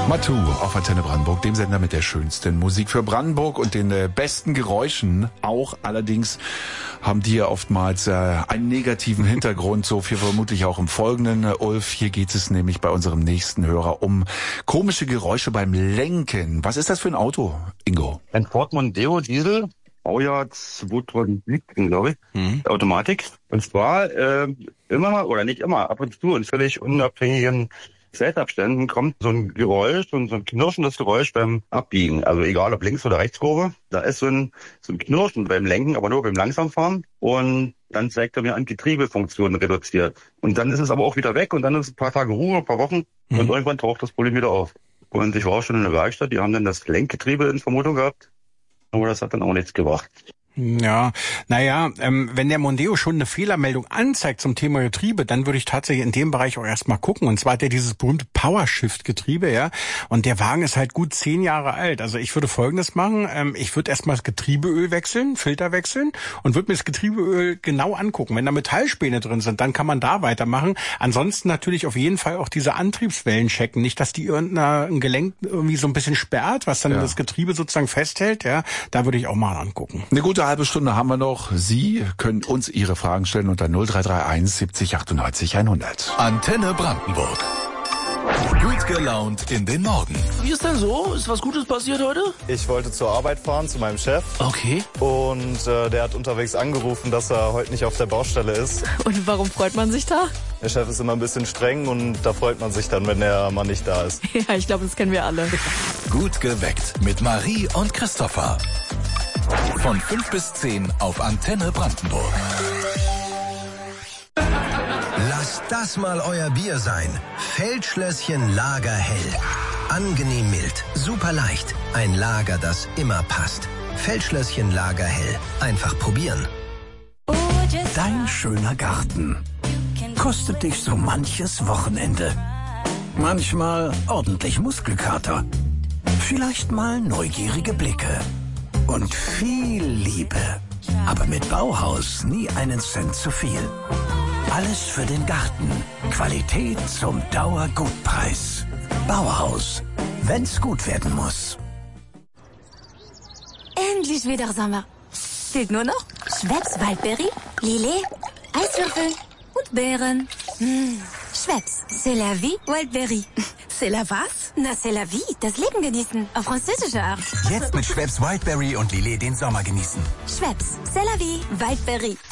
Matu auf Antenne Brandenburg, dem Sender mit der schönsten Musik für Brandenburg und den besten Geräuschen auch. Allerdings haben die ja oftmals einen negativen Hintergrund, so viel vermutlich auch im Folgenden. Ulf, hier geht es nämlich bei unserem nächsten Hörer um komische Geräusche beim Lenken. Was ist das für ein Auto, Ingo? Ein Ford Mondeo Diesel, Baujahr 2017, glaube ich, Automatik. Und zwar immer mal, oder nicht immer, ab und zu in völlig unabhängigen Zeitabständen kommt so ein Geräusch und so ein knirschendes Geräusch beim Abbiegen. Also egal ob Links- oder Rechtskurve. Da ist so ein Knirschen beim Lenken, aber nur beim Langsamfahren. Und dann zeigt er mir an, Getriebefunktionen reduziert. Und dann ist es aber auch wieder weg und dann ist ein paar Tage Ruhe, ein paar Wochen und irgendwann taucht das Problem wieder auf. Und ich war auch schon in der Werkstatt, die haben dann das Lenkgetriebe in Vermutung gehabt. Aber das hat dann auch nichts gebracht. Ja, wenn der Mondeo schon eine Fehlermeldung anzeigt zum Thema Getriebe, dann würde ich tatsächlich in dem Bereich auch erstmal gucken. Und zwar hat der dieses berühmte Powershift-Getriebe, ja. Und der Wagen ist halt gut 10 Jahre alt. Also ich würde Folgendes machen. Ich würde erstmal das Getriebeöl wechseln, Filter wechseln und würde mir das Getriebeöl genau angucken. Wenn da Metallspäne drin sind, dann kann man da weitermachen. Ansonsten natürlich auf jeden Fall auch diese Antriebswellen checken. Nicht, dass die ein Gelenk irgendwie so ein bisschen sperrt, was dann das Getriebe sozusagen festhält, ja. Da würde ich auch mal angucken. Eine gute halbe Stunde haben wir noch. Sie können uns Ihre Fragen stellen unter 0331 70 98 100. Antenne Brandenburg. Gut gelaunt in den Morgen. Wie ist denn so? Ist was Gutes passiert heute? Ich wollte zur Arbeit fahren, zu meinem Chef. Okay. Und der hat unterwegs angerufen, dass er heute nicht auf der Baustelle ist. Und warum freut man sich da? Der Chef ist immer ein bisschen streng und da freut man sich dann, wenn der Mann nicht da ist. Ja, ich glaube, das kennen wir alle. Gut geweckt mit Marie und Christopher. Von 5 bis 10 auf Antenne Brandenburg. Lasst das mal euer Bier sein. Feldschlösschen Lagerhell. Angenehm mild, super leicht. Ein Lager, das immer passt. Feldschlösschen Lagerhell. Einfach probieren. Dein schöner Garten kostet dich so manches Wochenende. Manchmal ordentlich Muskelkater. Vielleicht mal neugierige Blicke. Und viel Liebe. Aber mit Bauhaus nie einen Cent zu viel. Alles für den Garten. Qualität zum Dauergutpreis. Bauhaus. Wenn's gut werden muss. Endlich wieder Sommer. Fehlt nur noch Schweppes Waldbeere, Lillet, Eiswürfel und Beeren. Schweppes, c'est la vie, Waldbeere. C'est la was? Na, c'est la vie, das Leben genießen, auf französische Art. Jetzt mit Schweppes Wildberry und Lillet den Sommer genießen. Schweppes, c'est la vie, Waldbeere.